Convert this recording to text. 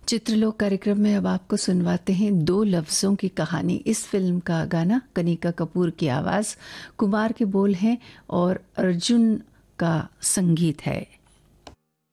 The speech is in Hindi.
चित्रलोक कार्यक्रम में अब आपको सुनवाते हैं दो लफ्जों की कहानी। इस फिल्म का गाना कनिका कपूर की आवाज, कुमार के बोल हैं और अर्जुन का संगीत है।